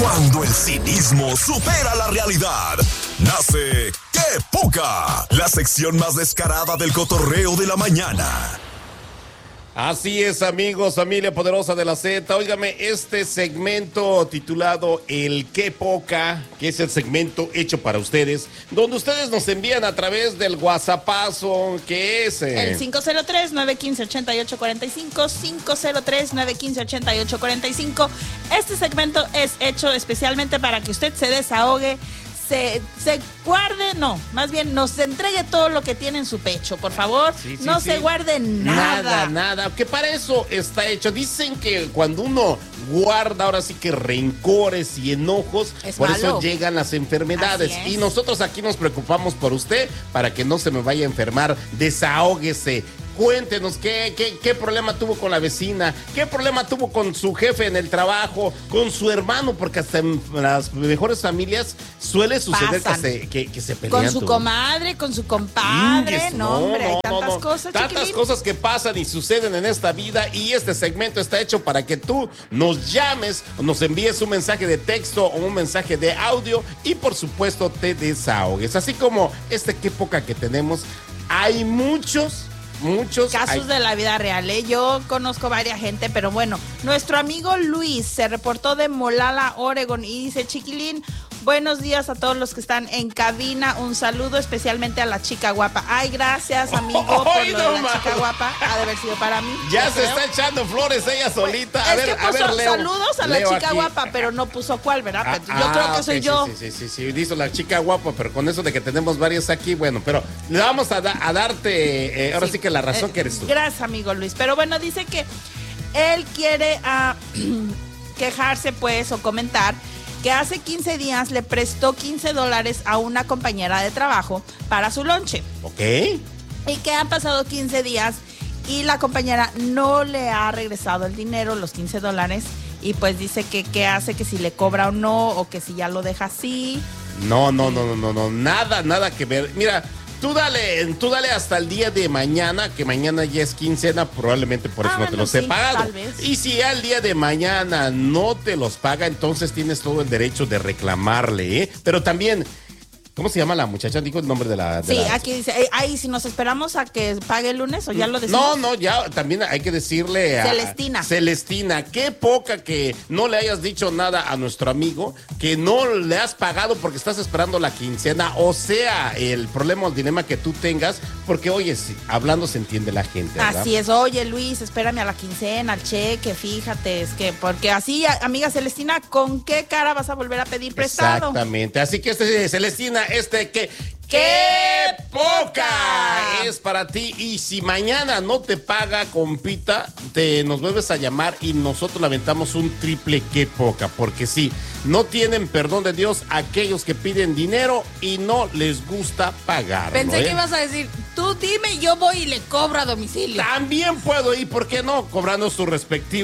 Cuando el cinismo supera la realidad, nace ¡Qué poca! La sección más descarada del cotorreo de la mañana. Así es, amigos, familia poderosa de la Z. Óigame, este segmento titulado El Qué Poca, que es el segmento hecho para ustedes, donde ustedes nos envían a través del WhatsAppazo, que es... El 503-915-8845, 503-915-8845. Este segmento es hecho especialmente para que usted se desahogue, se guarde, no, más bien nos entregue todo lo que tiene en su pecho, por favor. No se guarde nada. Nada, que para eso está hecho. Dicen que cuando uno guarda, ahora sí que rencores y enojos, por eso llegan las enfermedades. Y nosotros aquí nos preocupamos por usted, para que no se me vaya a enfermar. Desahóguese. Cuéntenos qué problema tuvo con la vecina, qué problema tuvo con su jefe en el trabajo, con su hermano, porque hasta en las mejores familias suele suceder que se pelean. Con su comadre, con su compadre, hay tantas cosas. Tantas cosas que pasan y suceden en esta vida, y este segmento está hecho para que tú nos llames, o nos envíes un mensaje de texto o un mensaje de audio y por supuesto te desahogues. Así como qué poca que tenemos, hay muchos casos de la vida real, ¿eh? Yo conozco varias gente, pero bueno, nuestro amigo Luis se reportó de Molalla, Oregon, y dice: Chiquilín, buenos días a todos los que están en cabina, un saludo especialmente a la chica guapa. Ay, gracias, amigo, por lo de la chica guapa, ha de haber sido para mí. Ya se está echando flores ella solita. Puso saludos a la chica guapa, pero no puso cuál, ¿verdad? Yo creo que soy yo. Sí, dice la chica guapa, pero con eso de que tenemos varios aquí, bueno, pero le vamos a darte, ahora sí que la razón que eres tú. Gracias, amigo Luis. Pero bueno, dice que él quiere quejarse, pues, o comentar que hace 15 días le prestó $15 a una compañera de trabajo para su lonche. Ok. Y que han pasado 15 días y la compañera no le ha regresado el dinero, los $15, y pues dice que qué hace, que si le cobra o no, o que si ya lo deja así. No, nada que ver. Mira, tú dale hasta el día de mañana, que mañana ya es quincena, probablemente por eso no te los he pagado. Tal vez. Y si ya el día de mañana no te los paga, entonces tienes todo el derecho de reclamarle, ¿eh? Pero también, ¿cómo se llama la muchacha? Dijo el nombre de la... Aquí dice, si nos esperamos a que pague el lunes, o ya lo decimos. No, ya también hay que decirle a... Celestina, qué poca que no le hayas dicho nada a nuestro amigo, que no le has pagado porque estás esperando la quincena, o sea, el problema o el dilema que tú tengas, porque oye, hablando se entiende la gente, ¿verdad? Así es, oye Luis, espérame a la quincena, al cheque, fíjate, es que, porque así, amiga Celestina, ¿con qué cara vas a volver a pedir prestado? Exactamente, así que Celestina, ¡qué poca! Es para ti. Y si mañana no te paga, compita, nos vuelves a llamar y nosotros le aventamos un triple qué poca. Porque sí, no tienen perdón de Dios aquellos que piden dinero y no les gusta pagar. Pensé que ibas a decir, tú dime, yo voy y le cobro a domicilio. También puedo ir, ¿por qué no? Cobrando su respectivo